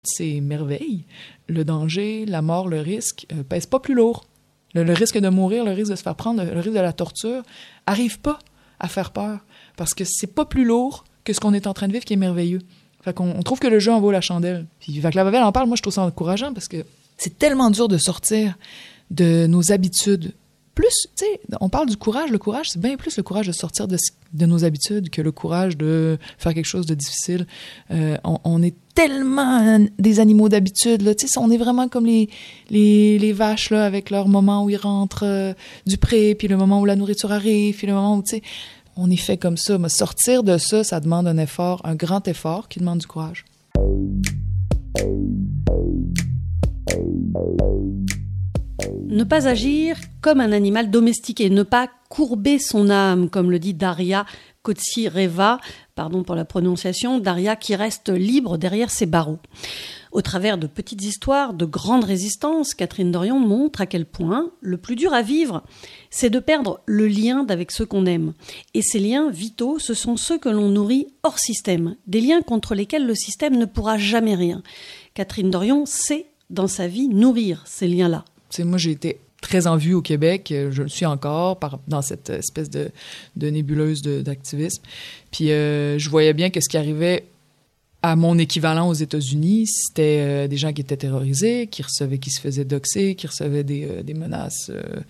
ces merveilles, le danger, la mort, le risque, pèsent pas plus lourd. Le risque de mourir, le risque de se faire prendre, le risque de la torture, arrive pas à faire peur. Parce que c'est pas plus lourd que ce qu'on est en train de vivre qui est merveilleux. Fait qu'on trouve que le jeu en vaut la chandelle. Puis fait que la Babel en parle, moi je trouve ça encourageant parce que c'est tellement dur de sortir de nos habitudes. Plus, tu sais, on parle du courage. Le courage, c'est bien plus le courage de sortir de nos habitudes que le courage de faire quelque chose de difficile. On est tellement des animaux d'habitude, là. Tu sais, on est vraiment comme les vaches, là, avec leur moment où ils rentrent du pré, puis le moment où la nourriture arrive, puis le moment où, tu sais, on est fait comme ça. Mais sortir de ça, ça demande un effort, un grand effort qui demande du courage. Ne pas agir comme un animal domestiqué, ne pas courber son âme, comme le dit Daria Kotsireva, pardon pour la prononciation, Daria qui reste libre derrière ses barreaux. Au travers de petites histoires de grande résistance, Catherine Dorion montre à quel point le plus dur à vivre, c'est de perdre le lien avec ceux qu'on aime. Et ces liens vitaux, ce sont ceux que l'on nourrit hors système, des liens contre lesquels le système ne pourra jamais rien. Catherine Dorion sait, dans sa vie, nourrir ces liens-là. T'sais, moi, j'ai été très en vue au Québec, je le suis encore dans cette espèce de nébuleuse d'activisme. Puis je voyais bien que ce qui arrivait à mon équivalent aux États-Unis, c'était des gens qui étaient terrorisés, qui se faisaient doxer, qui recevaient des menaces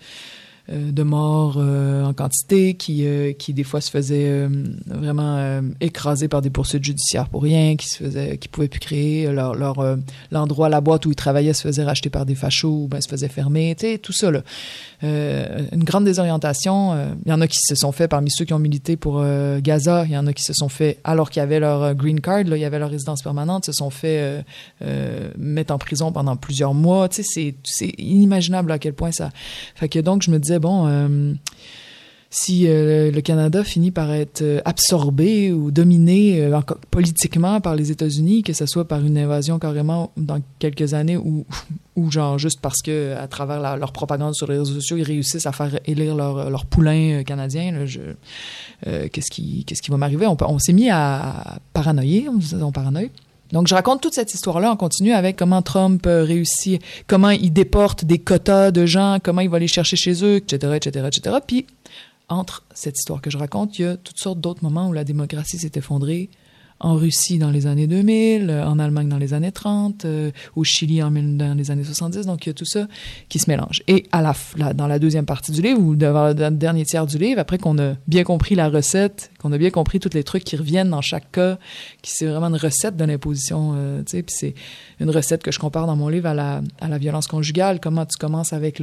de mort en quantité, qui des fois se faisaient vraiment écraser par des poursuites judiciaires pour rien, qui pouvaient plus créer l'endroit, la boîte où ils travaillaient se faisait racheter par des fachos, ou ben se faisait fermer, tu sais, tout ça là. Une grande désorientation. Il y en a qui se sont fait parmi ceux qui ont milité pour Gaza, il y en a qui se sont fait, alors qu'il y avait leur green card, là, il y avait leur résidence permanente, se sont fait mettre en prison pendant plusieurs mois. Tu sais, c'est inimaginable à quel point ça. Fait que donc je me disais bon, si le Canada finit par être absorbé ou dominé politiquement par les États-Unis, que ce soit par une invasion carrément dans quelques années ou genre juste parce que à travers leur propagande sur les réseaux sociaux, ils réussissent à faire élire leur poulain canadien, là, qu'est-ce qui va m'arriver? On s'est mis à paranoïer, on paranoïe. Donc, je raconte toute cette histoire-là en continu avec comment Trump réussit, comment il déporte des quotas de gens, comment il va les chercher chez eux, etc., etc., etc. Puis, entre cette histoire que je raconte, il y a toutes sortes d'autres moments où la démocratie s'est effondrée. En Russie dans les années 2000, en Allemagne dans les années 30, au Chili dans les années 70. Donc, il y a tout ça qui se mélange. Et dans la deuxième partie du livre, ou dans le dernier tiers du livre, après qu'on a bien compris la recette, qu'on a bien compris tous les trucs qui reviennent dans chaque cas, c'est vraiment une recette de l'imposition, tu sais, puis c'est une recette que je compare dans mon livre à la violence conjugale, comment tu commences avec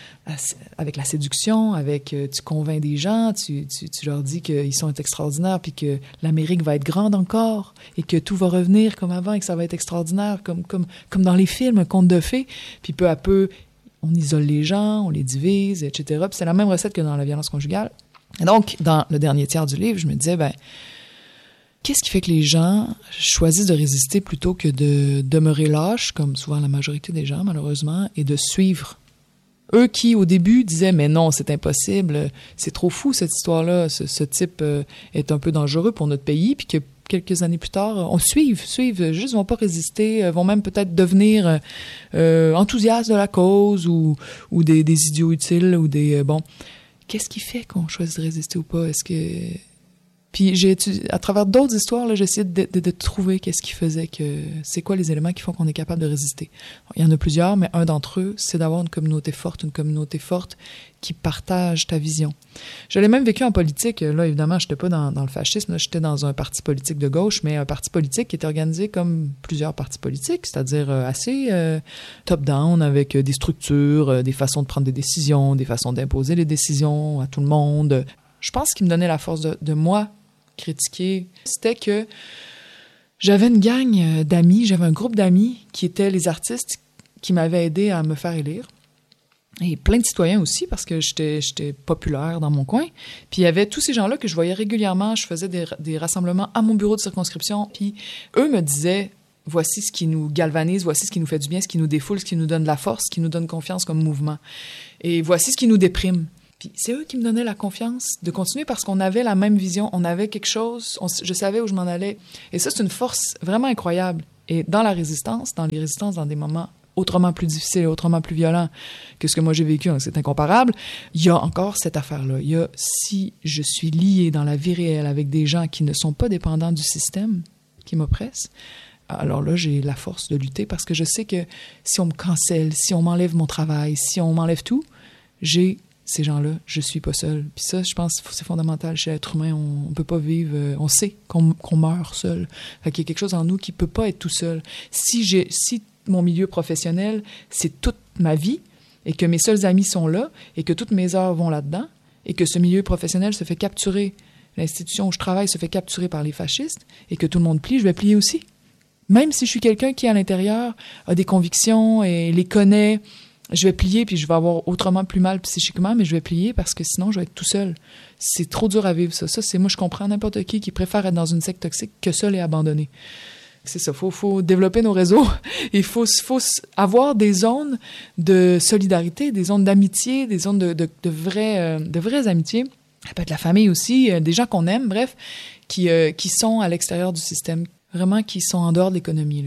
la séduction, tu convaincs des gens, tu leur dis qu'ils sont extraordinaires, puis que l'Amérique va être grande encore, et que tout va revenir comme avant et que ça va être extraordinaire, comme dans les films, un conte de fées. Puis peu à peu, on isole les gens, on les divise, etc. Puis c'est la même recette que dans la violence conjugale. Et donc, dans le dernier tiers du livre, je me disais, qu'est-ce qui fait que les gens choisissent de résister plutôt que de demeurer lâches, comme souvent la majorité des gens, malheureusement, et de suivre? Eux qui, au début, disaient « Mais non, c'est impossible, c'est trop fou cette histoire-là, ce type est un peu dangereux pour notre pays », puis que quelques années plus tard, on suivent, juste vont pas résister, vont même peut-être devenir enthousiastes de la cause ou des idiots utiles ou des... bon, qu'est-ce qui fait qu'on choisit de résister ou pas? Est-ce que... Puis j'ai étudié, à travers d'autres histoires, là, j'ai essayé de trouver qu'est-ce qui faisait c'est quoi les éléments qui font qu'on est capable de résister. Bon, il y en a plusieurs, mais un d'entre eux, c'est d'avoir une communauté forte qui partage ta vision. Je l'ai même vécu en politique. Là, évidemment, j'étais pas dans le fascisme, là, j'étais dans un parti politique de gauche, mais un parti politique qui était organisé comme plusieurs partis politiques, c'est-à-dire assez top-down, avec des structures, des façons de prendre des décisions, des façons d'imposer les décisions à tout le monde. Je pense qu'il me donnait la force de moi critiquer, c'était que j'avais une gang d'amis, j'avais un groupe d'amis qui étaient les artistes qui m'avaient aidé à me faire élire. Et plein de citoyens aussi, parce que j'étais populaire dans mon coin. Puis il y avait tous ces gens-là que je voyais régulièrement. Je faisais des rassemblements à mon bureau de circonscription. Puis eux me disaient, voici ce qui nous galvanise, voici ce qui nous fait du bien, ce qui nous défoule, ce qui nous donne de la force, ce qui nous donne confiance comme mouvement. Et voici ce qui nous déprime. Puis c'est eux qui me donnaient la confiance de continuer parce qu'on avait la même vision, on avait quelque chose, je savais où je m'en allais. Et ça, c'est une force vraiment incroyable. Et dans la résistance, dans des moments autrement plus difficiles et autrement plus violents que ce que moi j'ai vécu, donc c'est incomparable, il y a encore cette affaire-là. Il y a, si je suis lié dans la vie réelle avec des gens qui ne sont pas dépendants du système qui m'oppresse, alors là, j'ai la force de lutter parce que je sais que si on me cancelle, si on m'enlève mon travail, si on m'enlève tout, j'ai ces gens-là, je suis pas seule. Puis ça, je pense que c'est fondamental chez l'être humain. On peut pas vivre... on sait qu'on meurt seul. Fait qu'il y a quelque chose en nous qui peut pas être tout seul. Si mon milieu professionnel, c'est toute ma vie, et que mes seuls amis sont là, et que toutes mes heures vont là-dedans, et que ce milieu professionnel se fait capturer, l'institution où je travaille se fait capturer par les fascistes, et que tout le monde plie, je vais plier aussi. Même si je suis quelqu'un qui, à l'intérieur, a des convictions et les connaît, je vais plier, puis je vais avoir autrement plus mal psychiquement, mais je vais plier parce que sinon, je vais être tout seul. C'est trop dur à vivre, ça. Ça, c'est moi, je comprends n'importe qui préfère être dans une secte toxique que seul et abandonné. C'est ça, faut développer nos réseaux. Il faut avoir des zones de solidarité, des zones d'amitié, des zones de vraies amitiés. Ça peut être la famille aussi, des gens qu'on aime, bref, qui sont à l'extérieur du système, vraiment qui sont en dehors de l'économie, là.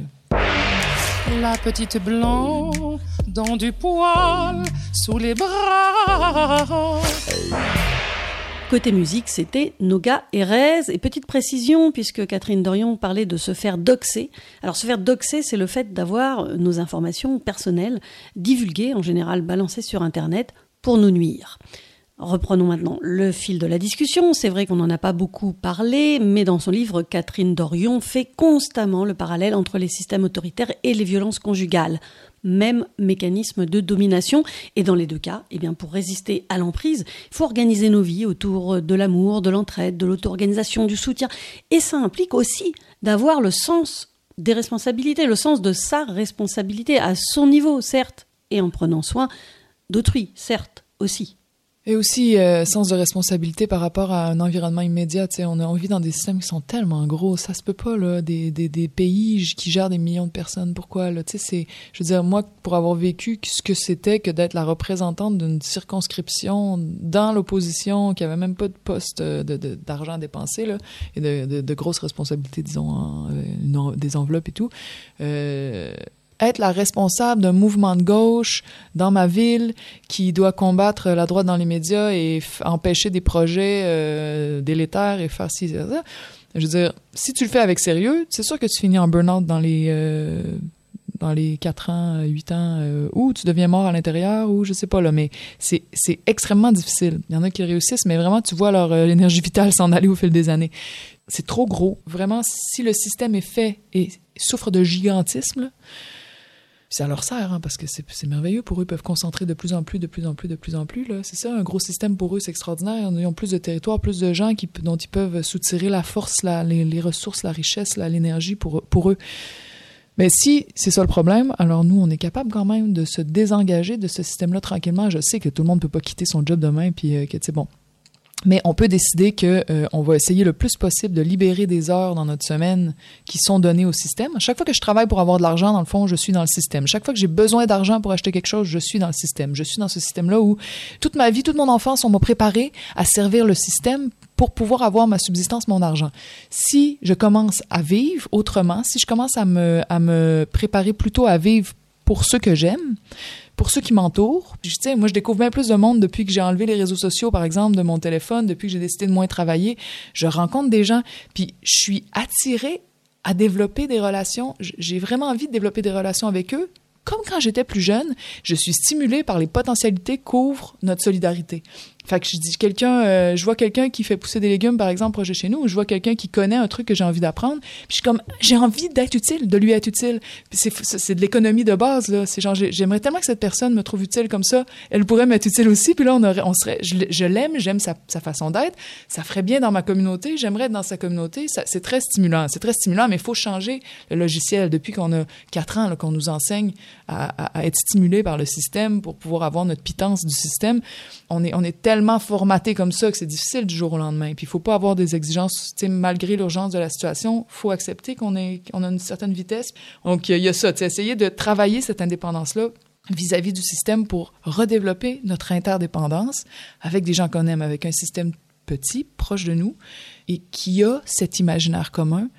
La petite blonde dans du poil sous les bras. Côté musique, c'était Noga Erez. Et petite précision, puisque Catherine Dorion parlait de se faire doxer. Alors, se faire doxer, c'est le fait d'avoir nos informations personnelles divulguées, en général balancées sur Internet, pour nous nuire. Reprenons maintenant le fil de la discussion. C'est vrai qu'on n'en a pas beaucoup parlé, mais dans son livre, Catherine Dorion fait constamment le parallèle entre les systèmes autoritaires et les violences conjugales. Même mécanisme de domination. Et dans les deux cas, pour résister à l'emprise, il faut organiser nos vies autour de l'amour, de l'entraide, de l'auto-organisation, du soutien. Et ça implique aussi d'avoir le sens des responsabilités, le sens de sa responsabilité à son niveau, certes, et en prenant soin d'autrui, certes, aussi. Et aussi, sens de responsabilité par rapport à un environnement immédiat. Tu sais, on vit dans des systèmes qui sont tellement gros. Ça se peut pas, là, des pays qui gèrent des millions de personnes. Pourquoi, là? Tu sais, je veux dire, moi, pour avoir vécu ce que c'était que d'être la représentante d'une circonscription dans l'opposition, qui avait même pas de poste d'argent dépensé, là, et de grosses responsabilités, disons, des enveloppes et tout, être la responsable d'un mouvement de gauche dans ma ville qui doit combattre la droite dans les médias et empêcher des projets délétères et faire ci, ça. Je veux dire, si tu le fais avec sérieux, c'est sûr que tu finis en burn-out dans les 4 ans, 8 ans, ou tu deviens mort à l'intérieur, ou je sais pas, là, mais c'est extrêmement difficile. Il y en a qui réussissent, mais vraiment, tu vois leur énergie vitale s'en aller au fil des années. C'est trop gros. Vraiment, si le système est fait et souffre de gigantisme, là, ça leur sert, hein, parce que c'est merveilleux pour eux. Ils peuvent concentrer de plus en plus. Là. C'est ça, un gros système pour eux, c'est extraordinaire. Ils ont plus de territoire, plus de gens dont ils peuvent soutirer la force, les ressources, la richesse, l'énergie pour eux. Mais si c'est ça le problème, alors nous, on est capable quand même de se désengager de ce système-là tranquillement. Je sais que tout le monde ne peut pas quitter son job demain, puis que c'est bon. Mais on peut décider que on va essayer le plus possible de libérer des heures dans notre semaine qui sont données au système. Chaque fois que je travaille pour avoir de l'argent, dans le fond, je suis dans le système. Chaque fois que j'ai besoin d'argent pour acheter quelque chose, je suis dans le système. Je suis dans ce système-là où toute ma vie, toute mon enfance, on m'a préparé à servir le système pour pouvoir avoir ma subsistance, mon argent. Si je commence à vivre autrement, si je commence à me préparer plutôt à vivre pour ceux que j'aime, pour ceux qui m'entourent. Tu sais, moi, je découvre bien plus de monde depuis que j'ai enlevé les réseaux sociaux, par exemple, de mon téléphone, depuis que j'ai décidé de moins travailler. Je rencontre des gens, puis je suis attirée à développer des relations. J'ai vraiment envie de développer des relations avec eux. Comme quand j'étais plus jeune, je suis stimulée par les potentialités qu'ouvre notre solidarité. Fait que je dis je vois quelqu'un qui fait pousser des légumes, par exemple, proche de chez nous, ou je vois quelqu'un qui connaît un truc que j'ai envie d'apprendre, puis je suis comme, j'ai envie d'être utile, de lui être utile. Puis c'est de l'économie de base, là. C'est genre, j'aimerais tellement que cette personne me trouve utile comme ça, elle pourrait m'être utile aussi, puis là, on serait, je l'aime, j'aime sa façon d'être, ça ferait bien dans ma communauté, j'aimerais être dans sa communauté, c'est très stimulant, mais il faut changer le logiciel. Depuis qu'on a 4 ans, là, qu'on nous enseigne à être stimulé par le système pour pouvoir avoir notre pitance du système, on est tellement formaté comme ça que c'est difficile du jour au lendemain. Puis il faut pas avoir des exigences, tu sais, malgré l'urgence de la situation, faut accepter qu'on a une certaine vitesse. Donc il y a ça, tu sais, essayer de travailler cette indépendance-là vis-à-vis du système pour redévelopper notre interdépendance avec des gens qu'on aime, avec un système petit, proche de nous, et qui a cet imaginaire commun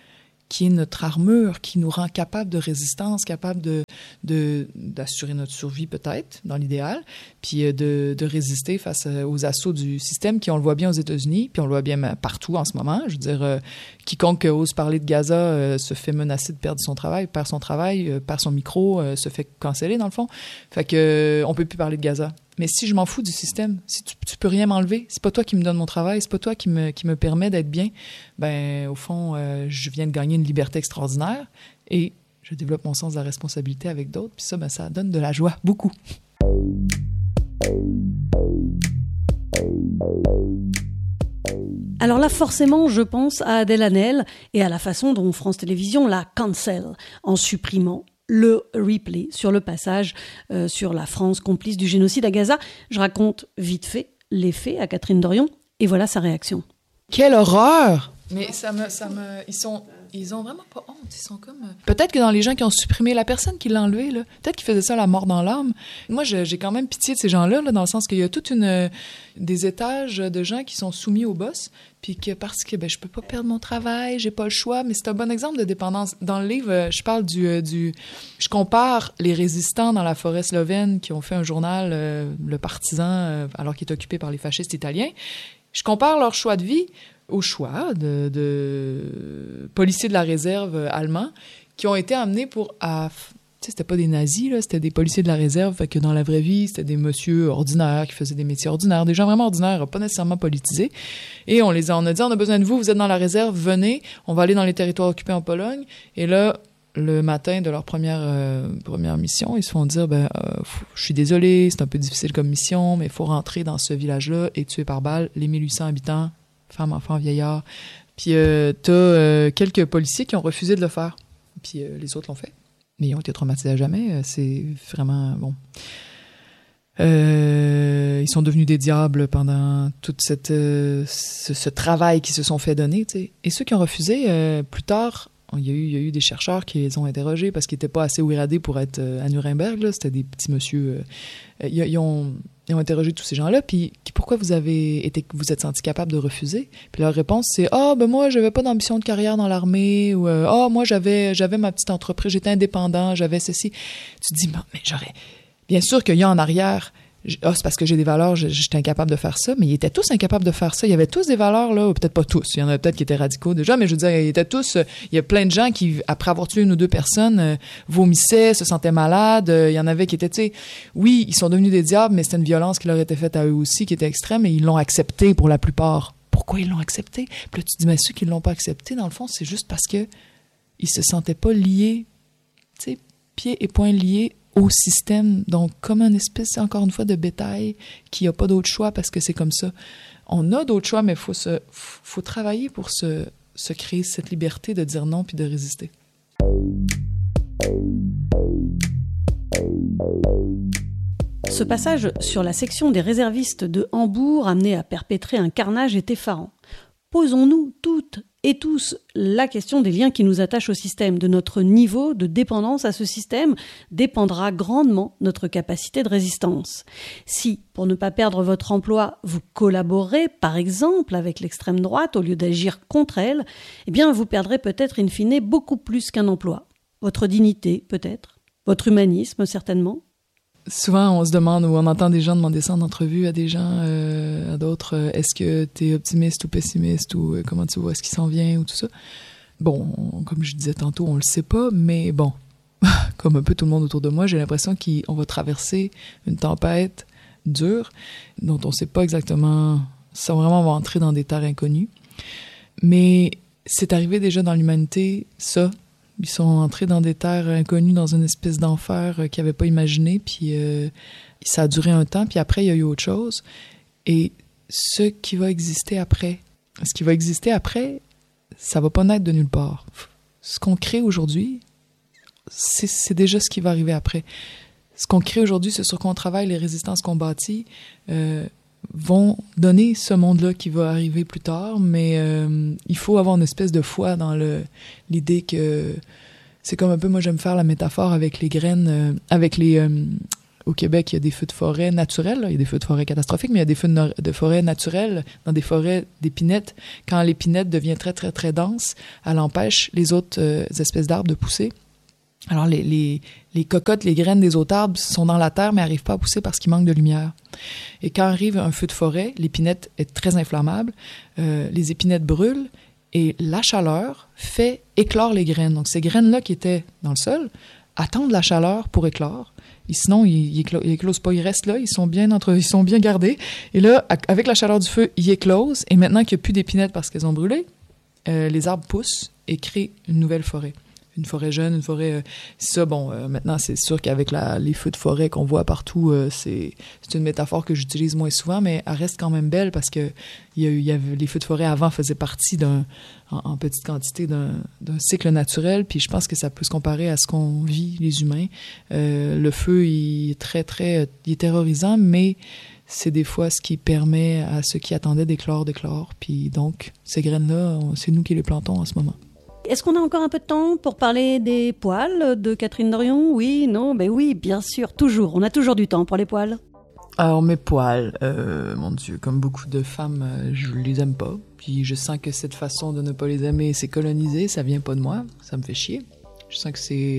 qui est notre armure, qui nous rend capable de résistance, capable d'assurer notre survie peut-être, dans l'idéal, puis de résister face aux assauts du système, qui on le voit bien aux États-Unis, puis on le voit bien partout en ce moment. Je veux dire, quiconque ose parler de Gaza se fait menacer de perdre son travail, perd son micro, se fait canceller dans le fond. Fait que on peut plus parler de Gaza. Mais si je m'en fous du système, si tu peux rien m'enlever, c'est pas toi qui me donne mon travail, c'est pas toi qui me permet d'être bien, ben au fond, je viens de gagner une liberté extraordinaire et je développe mon sens de la responsabilité avec d'autres, puis ça, ben ça donne de la joie, beaucoup. Alors là, forcément, je pense à Adèle Haenel et à la façon dont France Télévisions la cancel en supprimant le replay sur le passage sur la France complice du génocide à Gaza. Je raconte vite fait les faits à Catherine Dorion et voilà sa réaction. Quelle horreur! Mais ils ont vraiment pas honte. Ils sont comme... Peut-être que dans les gens qui ont supprimé la personne qui l'a enlevé, là, peut-être qu'ils faisaient ça la mort dans l'âme. Moi, j'ai quand même pitié de ces gens-là, là, dans le sens qu'il y a toute des étages de gens qui sont soumis au boss, puis que parce que je peux pas perdre mon travail, j'ai pas le choix, mais c'est un bon exemple de dépendance. Dans le livre, je parle je compare les résistants dans la forêt slovène qui ont fait un journal, Le Partisan, alors qu'il est occupé par les fascistes italiens. Je compare leur choix de vie au choix de policiers de la réserve allemands qui ont été amenés c'était pas des nazis, là, c'était des policiers de la réserve, fait que dans la vraie vie, c'était des messieurs ordinaires qui faisaient des métiers ordinaires, des gens vraiment ordinaires, pas nécessairement politisés. Et on a dit, on a besoin de vous êtes dans la réserve, venez, on va aller dans les territoires occupés en Pologne. Et là, le matin de leur première mission, ils se font dire, je suis désolé, c'est un peu difficile comme mission, mais il faut rentrer dans ce village-là et tuer par balle les 1800 habitants, femmes, enfants, vieillards. Puis t'as quelques policiers qui ont refusé de le faire. Puis les autres l'ont fait. Mais ils ont été traumatisés à jamais. C'est vraiment... bon. Ils sont devenus des diables pendant tout ce travail qu'ils se sont fait donner. T'sais. Et ceux qui ont refusé, plus tard, il y a eu des chercheurs qui les ont interrogés parce qu'ils n'étaient pas assez ouiradés pour être à Nuremberg. Là. C'était des petits messieurs... Ils ont interrogé tous ces gens-là, puis pourquoi vous êtes sentis capable de refuser? Puis leur réponse, c'est « moi, j'avais pas d'ambition de carrière dans l'armée » ou « moi, j'avais ma petite entreprise, j'étais indépendant, j'avais ceci. » Tu te dis « mais j'aurais... » Bien sûr qu'il y a en arrière... c'est parce que j'ai des valeurs, j'étais incapable de faire ça, mais ils étaient tous incapables de faire ça. Il y avait tous des valeurs, là, ou peut-être pas tous. Il y en avait peut-être qui étaient radicaux déjà, mais je veux dire, ils étaient tous... il y a plein de gens qui, après avoir tué une ou deux personnes, vomissaient, se sentaient malades. Il y en avait qui étaient, tu sais... Oui, ils sont devenus des diables, mais c'était une violence qui leur était faite à eux aussi, qui était extrême, et ils l'ont accepté pour la plupart. Pourquoi ils l'ont accepté? Puis là, tu te dis, mais ceux qui l'ont pas accepté, dans le fond, c'est juste parce que ils se sentaient pas liés, tu sais, pieds et poings liés au système, donc comme une espèce, encore une fois, de bétail qui n'a pas d'autre choix parce que c'est comme ça. On a d'autres choix, mais il faut travailler pour se créer cette liberté de dire non puis de résister. Ce passage sur la section des réservistes de Hambourg amené à perpétrer un carnage est effarant. Posons-nous toutes et tous la question des liens qui nous attachent au système. De notre niveau de dépendance à ce système dépendra grandement notre capacité de résistance. Si, pour ne pas perdre votre emploi, vous collaborez, par exemple, avec l'extrême droite au lieu d'agir contre elle, eh bien, vous perdrez peut-être in fine beaucoup plus qu'un emploi. Votre dignité, peut-être. Votre humanisme, certainement. Souvent, on se demande ou on entend des gens demander ça en entrevue à des gens, à d'autres, est-ce que tu es optimiste ou pessimiste ou comment tu vois ce qui s'en vient ou tout ça. Bon, comme je disais tantôt, on le sait pas, mais bon, comme un peu tout le monde autour de moi, j'ai l'impression qu'on va traverser une tempête dure dont on sait pas exactement, ça vraiment va entrer dans des terres inconnues. Mais c'est arrivé déjà dans l'humanité, ça. Ils sont entrés dans des terres inconnues, dans une espèce d'enfer qu'ils n'avaient pas imaginé, puis ça a duré un temps, puis après, il y a eu autre chose. Et ce qui va exister après, ça va pas naître de nulle part. Ce qu'on crée aujourd'hui, c'est déjà ce qui va arriver après. Ce qu'on crée aujourd'hui, c'est sur quoi on travaille, les résistances qu'on bâtit, vont donner ce monde-là qui va arriver plus tard, mais il faut avoir une espèce de foi dans l'idée que c'est comme un peu, moi j'aime faire la métaphore avec les graines, avec les au Québec, il y a des feux de forêt naturels, là. Il y a des feux de forêt catastrophiques, mais il y a des feux de forêt naturels dans des forêts d'épinette. Quand l'épinette devient très, très, très dense, elle empêche les autres espèces d'arbres de pousser. Alors, les cocottes, les graines des autres arbres sont dans la terre, mais n'arrivent pas à pousser parce qu'il manque de lumière. Et quand arrive un feu de forêt, l'épinette est très inflammable, les épinettes brûlent, et la chaleur fait éclore les graines. Donc, ces graines-là qui étaient dans le sol attendent la chaleur pour éclore. Et sinon, ils éclosent pas, ils restent là, ils sont bien gardés. Et là, avec la chaleur du feu, ils éclosent. Et maintenant qu'il n'y a plus d'épinettes parce qu'elles ont brûlé, les arbres poussent et créent une nouvelle forêt. Une forêt jeune, une forêt... maintenant, c'est sûr qu'avec les feux de forêt qu'on voit partout, c'est une métaphore que j'utilise moins souvent, mais elle reste quand même belle parce que les feux de forêt avant faisaient partie en petite quantité d'un cycle naturel, puis je pense que ça peut se comparer à ce qu'on vit, les humains. Le feu, il est terrorisant, mais c'est des fois ce qui permet à ceux qui attendaient d'éclore, puis donc, ces graines-là, c'est nous qui les plantons en ce moment. Est-ce qu'on a encore un peu de temps pour parler des poils de Catherine Dorion? Oui, non, ben oui, bien sûr, toujours. On a toujours du temps pour les poils. Alors, mes poils, mon Dieu, comme beaucoup de femmes, je les aime pas. Puis je sens que cette façon de ne pas les aimer, c'est colonisé, ça vient pas de moi, ça me fait chier. Je sens que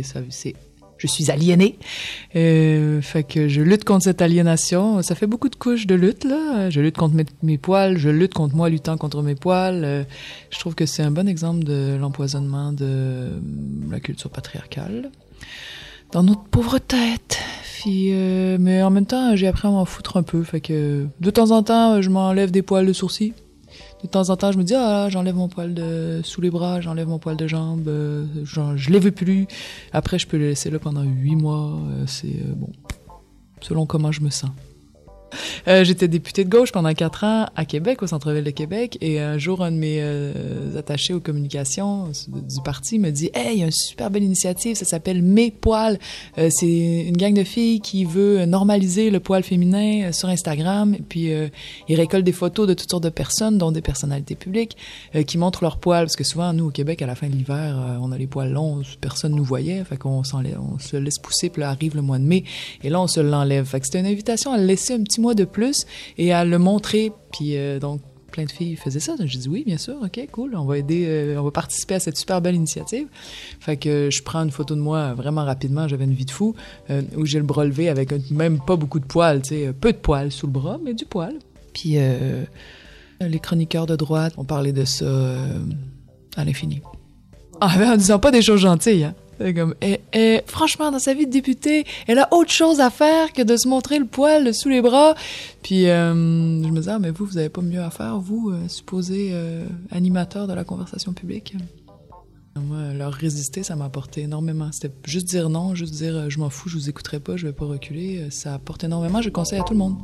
je suis aliénée. Fait que je lutte contre cette aliénation. Ça fait beaucoup de couches de lutte, là. Je lutte contre mes poils, je lutte contre moi luttant contre mes poils. Je trouve que c'est un bon exemple de l'empoisonnement de la culture patriarcale dans notre pauvre tête. Puis, mais en même temps, j'ai appris à m'en foutre un peu. Fait que de temps en temps, je m'enlève des poils de sourcils. De temps en temps, je me dis, j'enlève mon poil sous les bras, j'enlève mon poil de jambe, je les veux plus. Après, je peux le laisser là pendant 8 mois. C'est bon, selon comment je me sens. J'étais députée de gauche pendant 4 ans à Québec, au centre-ville de Québec, et un jour, un de mes attachés aux communications du parti me dit « Hey, il y a une super belle initiative, ça s'appelle Mes poils. C'est une gang de filles qui veut normaliser le poil féminin sur Instagram, et puis ils récoltent des photos de toutes sortes de personnes, dont des personnalités publiques, qui montrent leurs poils, parce que souvent, nous, au Québec, à la fin de l'hiver, on a les poils longs, personne nous voyait, fait qu'on on se laisse pousser, puis là arrive le mois de mai, et là, on se l'enlève. Fait que c'était une invitation à le laisser un petit mois de plus et à le montrer. Puis donc, plein de filles faisaient ça. J'ai dit oui, bien sûr, OK, cool. On va aider, on va participer à cette super belle initiative. Fait que je prends une photo de moi vraiment rapidement. J'avais une vie de fou où j'ai le bras levé avec même pas beaucoup de poils, tu sais, peu de poils sous le bras, mais du poil. Puis les chroniqueurs de droite ont parlé de ça à l'infini. En disant pas des choses gentilles, hein. C'est comme, franchement, dans sa vie de députée, elle a autre chose à faire que de se montrer le poil sous les bras. Puis je me disais, mais vous avez pas mieux à faire, vous, supposé animateur de la conversation publique. Moi, leur résister, ça m'a apporté énormément. C'était juste dire non, juste dire je m'en fous, je vous écouterai pas, je vais pas reculer. Ça apporte énormément, je le conseille à tout le monde.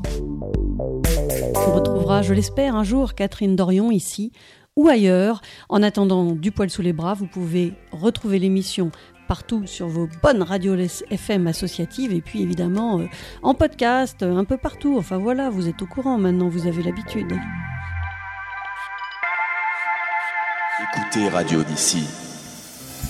On retrouvera, je l'espère, un jour Catherine Dorion ici ou ailleurs. En attendant du poil sous les bras, vous pouvez retrouver l'émission partout sur vos bonnes radios FM associatives et puis évidemment en podcast, un peu partout. Enfin voilà, vous êtes au courant maintenant, vous avez l'habitude. Écoutez Radio d'ici.